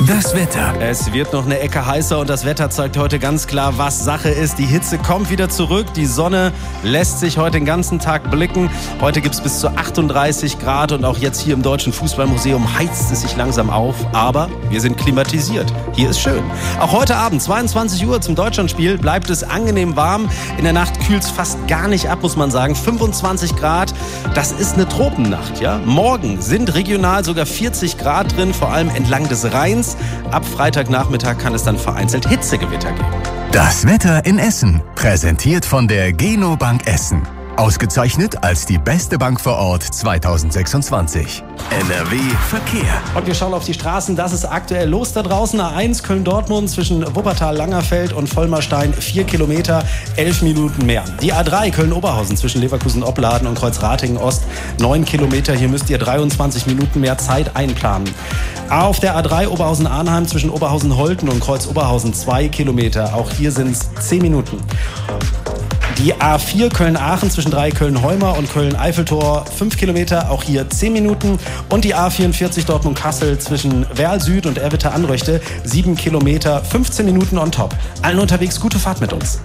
Das Wetter. Es wird noch eine Ecke heißer und das Wetter zeigt heute ganz klar, was Sache ist. Die Hitze kommt wieder zurück. Die Sonne lässt sich heute den ganzen Tag blicken. Heute gibt es bis zu 38 Grad und auch jetzt hier im Deutschen Fußballmuseum heizt es sich langsam auf. Aber wir sind klimatisiert. Hier ist schön. Auch heute Abend, 22 Uhr zum Deutschlandspiel, bleibt es angenehm warm. In der Nacht kühlt es fast gar nicht ab, muss man sagen. 25 Grad, das ist eine Tropennacht. Ja? Morgen sind regional sogar 40 Grad drin, vor allem entlang des Rheins. Ab Freitagnachmittag kann es dann vereinzelt Hitzegewitter geben. Das Wetter in Essen. Präsentiert von der Geno Bank Essen. Ausgezeichnet als die beste Bank vor Ort 2026. NRW Verkehr. Und wir schauen auf die Straßen. Das ist aktuell los da draußen. A1 Köln-Dortmund zwischen Wuppertal-Langerfeld und Vollmerstein 4 Kilometer, 11 Minuten mehr. Die A3 Köln-Oberhausen zwischen Leverkusen-Opladen und Kreuzratingen-Ost 9 Kilometer. Hier müsst ihr 23 Minuten mehr Zeit einplanen. Auf der A3 Oberhausen-Arnheim zwischen Oberhausen-Holten und Kreuz-Oberhausen 2 Kilometer. Auch hier sind es 10 Minuten. Die A4 Köln-Aachen zwischen Köln-Heuma und Köln-Eiffeltor 5 Kilometer, auch hier 10 Minuten. Und die A44 Dortmund-Kassel zwischen Werl-Süd und Erwitte-Anröchte 7 Kilometer, 15 Minuten on top. Allen unterwegs gute Fahrt mit uns.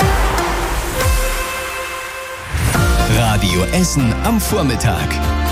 Radio Essen am Vormittag.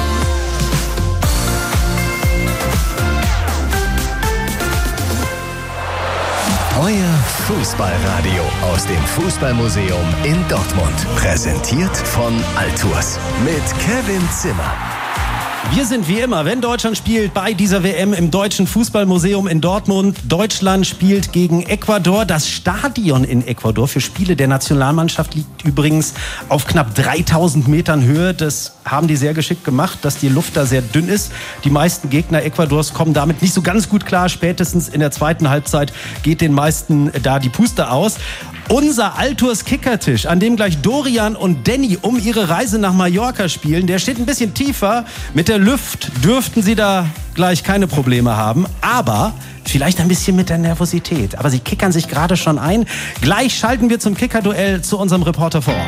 Euer Fußballradio aus dem Fußballmuseum in Dortmund. Präsentiert von Altours mit Kevin Zimmer. Wir sind wie immer, wenn Deutschland spielt, bei dieser WM im Deutschen Fußballmuseum in Dortmund. Deutschland spielt gegen Ecuador. Das Stadion in Ecuador für Spiele der Nationalmannschaft liegt übrigens auf knapp 3000 Metern Höhe. Das haben die sehr geschickt gemacht, dass die Luft da sehr dünn ist. Die meisten Gegner Ecuadors kommen damit nicht so ganz gut klar. Spätestens in der zweiten Halbzeit geht den meisten da die Puste aus. Unser Altours Kickertisch, an dem gleich Dorian und Danny um ihre Reise nach Mallorca spielen, der steht ein bisschen tiefer. Mit der Luft dürften sie da gleich keine Probleme haben, aber vielleicht ein bisschen mit der Nervosität. Aber sie kickern sich gerade schon ein. Gleich schalten wir zum Kickerduell zu unserem Reporter vor Ort.